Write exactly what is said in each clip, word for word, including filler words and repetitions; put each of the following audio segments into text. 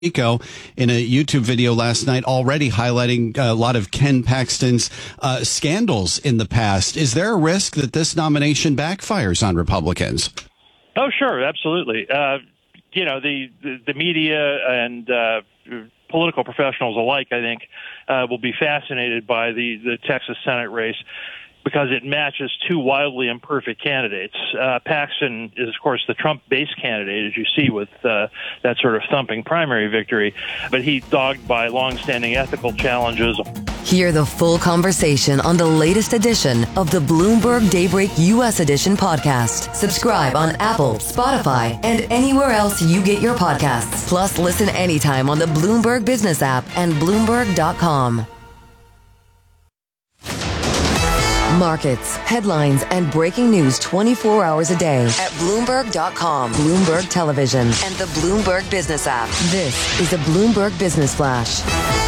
Rico in a YouTube video last night already highlighting a lot of Ken Paxton's uh, scandals in the past. Is there a risk that this nomination backfires on Republicans? Oh, sure. Absolutely. Uh, you know, the, the, the media and uh, political professionals alike, I think, uh, will be fascinated by the, the Texas Senate race, because it matches two wildly imperfect candidates. Uh, Paxton is, of course, the Trump-based candidate, as you see with uh, that sort of thumping primary victory, but he's dogged by longstanding ethical challenges. Hear the full conversation on the latest edition of the Bloomberg Daybreak U S Edition podcast. Subscribe on Apple, Spotify, and anywhere else you get your podcasts. Plus, listen anytime on the Bloomberg Business app and Bloomberg dot com. Markets, headlines, and breaking news twenty-four hours a day at Bloomberg dot com, Bloomberg Television, and the Bloomberg Business app. This is a Bloomberg Business Flash.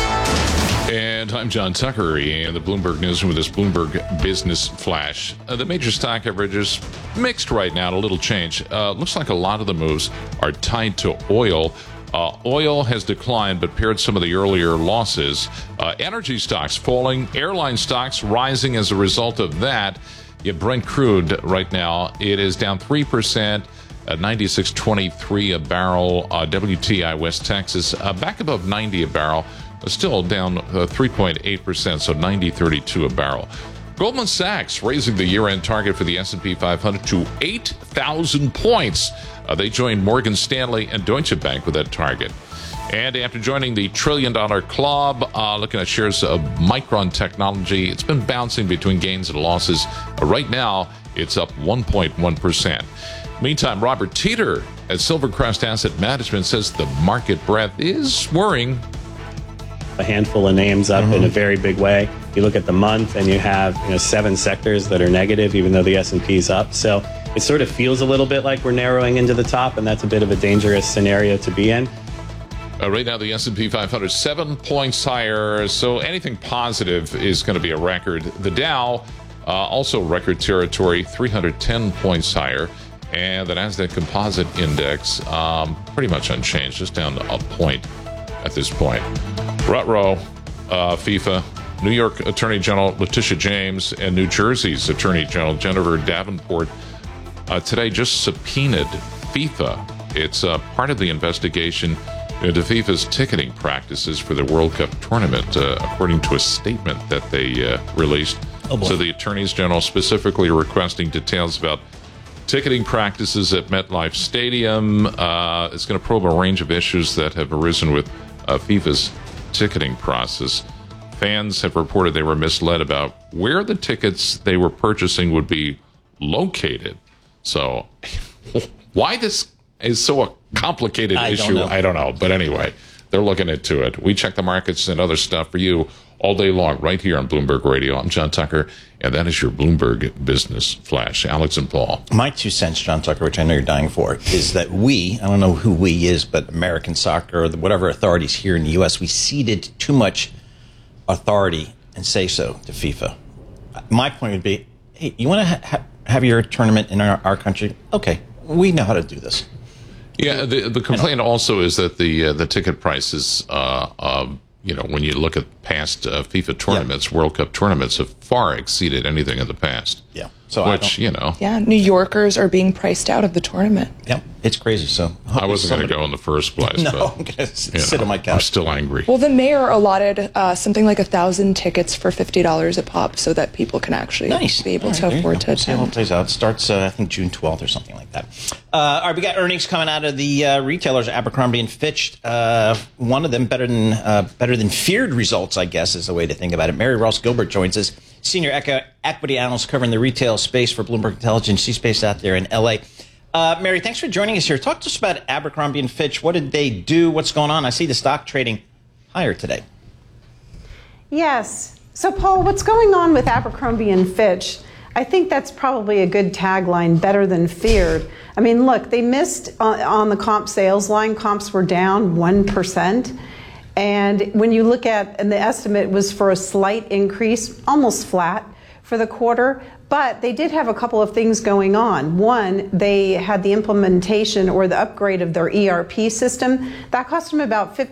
And I'm John Tucker, and the Bloomberg News with this Bloomberg Business Flash. Uh, the major stock averages mixed right now, a little change. Uh, looks like a lot of the moves are tied to oil. Uh, oil has declined, but paired some of the earlier losses. Uh, energy stocks falling, airline stocks rising as a result of that. You have Brent crude right now. It is down three percent at ninety-six twenty-three a barrel. Uh, W T I West Texas uh, back above ninety a barrel, uh, still down uh, three point eight percent, so ninety thirty-two a barrel. Goldman Sachs raising the year-end target for the S and P five hundred to eight thousand points. Uh, they joined Morgan Stanley and Deutsche Bank with that target. And after joining the trillion-dollar club, uh, looking at shares of Micron Technology, it's been bouncing between gains and losses. Uh, right now, it's up one point one percent. Meantime, Robert Teeter at Silvercrest Asset Management says the market breadth is worrying. A handful of names up mm-hmm. in a very big way. You look at the month and you have you know, seven sectors that are negative, even though the S and P is up. So it sort of feels a little bit like we're narrowing into the top, and that's a bit of a dangerous scenario to be in. Uh, right now, the S and P five hundred, seven points higher, so anything positive is going to be a record. The Dow, uh, also record territory, three hundred ten points higher. And the NASDAQ Composite Index, um, pretty much unchanged, just down a point at this point. Rutrow, uh, FIFA, New York Attorney General Letitia James, and New Jersey's Attorney General Jennifer Davenport uh, today just subpoenaed FIFA. It's uh, part of the investigation into FIFA's ticketing practices for the World Cup tournament, uh, according to a statement that they uh, released. Oh boy. So the attorneys general specifically requesting details about ticketing practices at MetLife Stadium. Uh, it's going to probe a range of issues that have arisen with uh, FIFA's ticketing process. Fans have reported they were misled about where the tickets they were purchasing would be located. So why this is so a complicated I issue, don't I don't know. But anyway, they're looking into it. We check the markets and other stuff for you all day long right here on Bloomberg Radio. I'm John Tucker, and that is your Bloomberg Business Flash. Alex and Paul. My two cents, John Tucker, which I know you're dying for, is that we, I don't know who we is, but American soccer or whatever authorities here in the U S, we ceded too much authority and say so to FIFA. My point would be, hey, you want to ha- ha- have your tournament in our, our country? Okay, we know how to do this. Yeah, the the complaint also is that the uh, the ticket prices, uh, uh, you know, when you look at past uh, FIFA tournaments, yeah. World Cup tournaments, have far exceeded anything in the past. Yeah. So Which, you know. Yeah, New Yorkers are being priced out of the tournament. Yeah, it's crazy. So I wasn't going to go in the first place. No, but, I'm going to sit know, on my couch. I'm still angry. Well, the mayor allotted uh, something like a thousand tickets for fifty dollars a pop so that people can actually nice. be able right, to afford to we'll see how it attend. plays out. It starts, uh, I think, June twelfth or something like that. Uh, all right, we got earnings coming out of the uh, retailers, Abercrombie and Fitch. Uh, one of them better than uh, better than feared results, I guess, is the way to think about it. Mary Ross Gilbert joins us, senior eco- equity analyst covering the retail space for Bloomberg Intelligence. She's based out there in L A. Uh, Mary, thanks for joining us here. Talk to us about Abercrombie and Fitch. What did they do? What's going on? I see the stock trading higher today. Yes. So, Paul, what's going on with Abercrombie and Fitch? I think that's probably a good tagline, better than feared. I mean, look, they missed on, on the comp sales line. Comps were down one percent. And when you look at, and the estimate was for a slight increase, almost flat for the quarter. But they did have a couple of things going on. One, they had the implementation or the upgrade of their E R P system. That cost them about